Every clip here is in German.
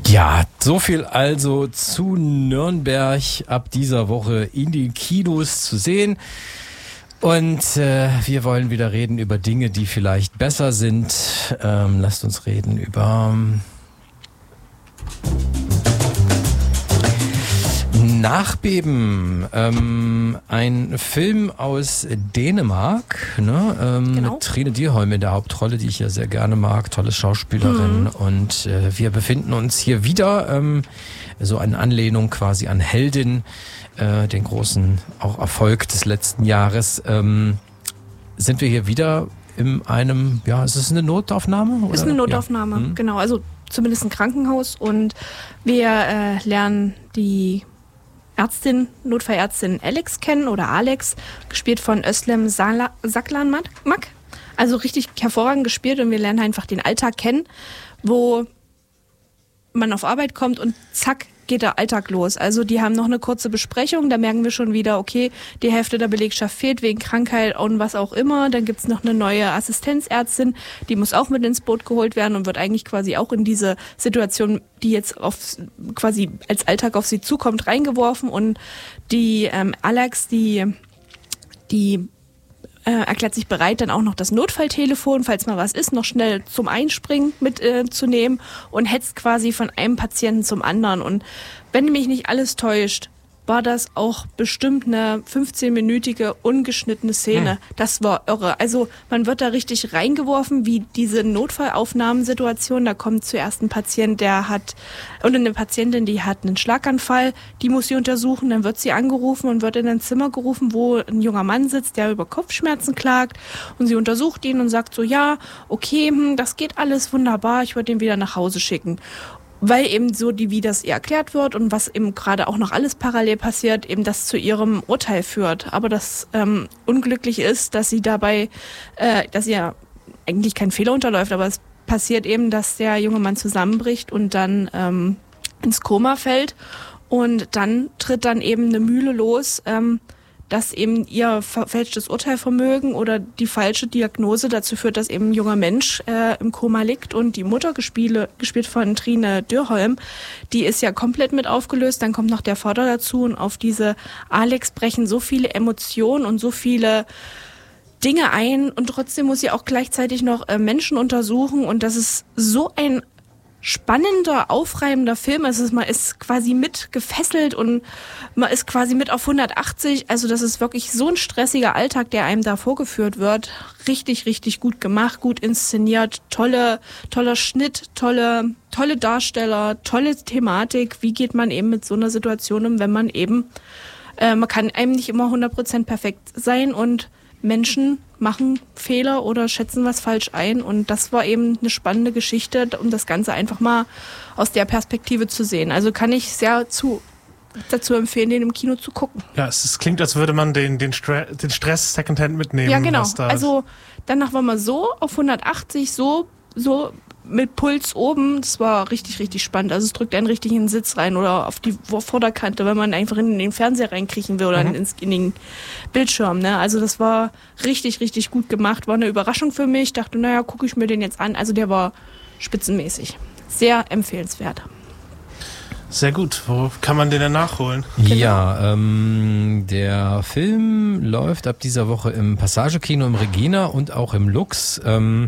Ja, so viel also zu Nürnberg ab dieser Woche in den Kinos zu sehen. Und wir wollen wieder reden über Dinge, die vielleicht besser sind. Lasst uns reden über Nachbeben, ein Film aus Dänemark, ne? Genau. Mit Trine Dyrholm in der Hauptrolle, die ich ja sehr gerne mag, tolle Schauspielerin. Und wir befinden uns hier wieder, so eine Anlehnung quasi an Heldin, den großen auch Erfolg des letzten Jahres. Sind wir hier wieder in einem, ja, ist es eine Notaufnahme? Oder? Ist eine Notaufnahme, Ja. genau, also zumindest ein Krankenhaus, und wir lernen die Notfallärztin Alex kennen, oder Alex, gespielt von Özlem Saklanmak. Also richtig hervorragend gespielt, und wir lernen einfach den Alltag kennen, wo man auf Arbeit kommt und zack, geht der Alltag los. Also die haben noch eine kurze Besprechung, da merken wir schon wieder, okay, die Hälfte der Belegschaft fehlt wegen Krankheit und was auch immer. Dann gibt's noch eine neue Assistenzärztin, die muss auch mit ins Boot geholt werden und wird eigentlich quasi auch in diese Situation, die jetzt quasi als Alltag auf sie zukommt, reingeworfen. Und die Alex, die erklärt sich bereit, dann auch noch das Notfalltelefon, falls mal was ist, noch schnell zum Einspringen mitzunehmen, und hetzt quasi von einem Patienten zum anderen. Und wenn mich nicht alles täuscht, war das auch bestimmt eine 15-minütige ungeschnittene Szene. Das war irre. Also man wird da richtig reingeworfen, wie diese Notfallaufnahmensituation. Da kommt zuerst ein Patient, eine Patientin, die hat einen Schlaganfall, die muss sie untersuchen, dann wird sie angerufen und wird in ein Zimmer gerufen, wo ein junger Mann sitzt, der über Kopfschmerzen klagt, und sie untersucht ihn und sagt so, ja, okay, das geht alles wunderbar, ich würde ihn wieder nach Hause schicken. Weil eben so, wie das ihr erklärt wird und was eben gerade auch noch alles parallel passiert, eben das zu ihrem Urteil führt. Aber das unglücklich ist, dass sie dabei, dass ihr eigentlich kein Fehler unterläuft, aber es passiert eben, dass der junge Mann zusammenbricht und dann ins Koma fällt, und dann tritt dann eben eine Mühle los, dass eben ihr verfälschtes Urteilvermögen oder die falsche Diagnose dazu führt, dass eben ein junger Mensch im Koma liegt, und die Mutter, gespielt von Trine Dyrholm, die ist ja komplett mit aufgelöst. Dann kommt noch der Vater dazu, und auf diese Alex brechen so viele Emotionen und so viele Dinge ein, und trotzdem muss sie auch gleichzeitig noch Menschen untersuchen, und das ist so ein spannender, aufreibender Film. Also man ist quasi mit gefesselt und man ist quasi mit auf 180. Also das ist wirklich so ein stressiger Alltag, der einem da vorgeführt wird. Richtig, richtig gut gemacht, gut inszeniert, toller Schnitt, tolle Darsteller, tolle Thematik. Wie geht man eben mit so einer Situation um, wenn man eben, man kann einem nicht immer 100% perfekt sein, und Menschen machen Fehler oder schätzen was falsch ein, und das war eben eine spannende Geschichte, um das Ganze einfach mal aus der Perspektive zu sehen. Also kann ich sehr dazu empfehlen, den im Kino zu gucken. Ja, es klingt, als würde man den Stress Secondhand mitnehmen. Ja, genau. Was da Also danach war man so auf 180, so mit Puls oben. Das war richtig, richtig spannend. Also es drückt einen richtig in den Sitz rein oder auf die Vorderkante, wenn man einfach in den Fernseher reinkriechen will oder in den Bildschirm. Ne? Also das war richtig, richtig gut gemacht. War eine Überraschung für mich. Ich dachte, naja, gucke ich mir den jetzt an. Also der war spitzenmäßig. Sehr empfehlenswert. Sehr gut. Wo kann man den denn nachholen? Ja, der Film läuft ab dieser Woche im Passagekino im Regina und auch im Lux.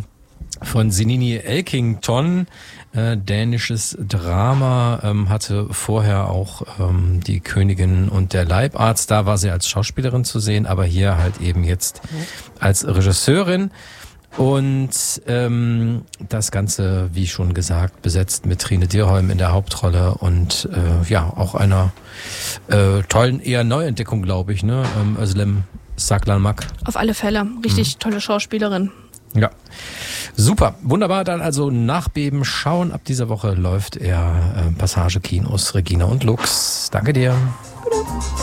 Von Sinini Elkington, dänisches Drama, hatte vorher auch die Königin und der Leibarzt, da war sie als Schauspielerin zu sehen, aber hier halt eben jetzt als Regisseurin. Und das Ganze, wie schon gesagt, besetzt mit Trine Dyrholm in der Hauptrolle und auch einer tollen, eher Neuentdeckung, glaube ich, ne? Özlem Saklanmak. Auf alle Fälle. Richtig tolle Schauspielerin. Ja, super, wunderbar. Dann also Nachbeben schauen. Ab dieser Woche läuft er Passagekinos, Regina und Lux. Danke dir.